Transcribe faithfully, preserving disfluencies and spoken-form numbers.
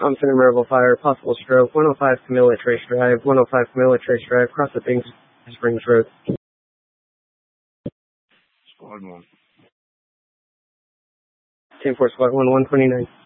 Thompson and Marble Fire, possible stroke, one oh five Camilla Trace Drive, one oh five Camilla Trace Drive, cross the Bing Springs Road. Squad one. ten four Squad one, one twenty-nine.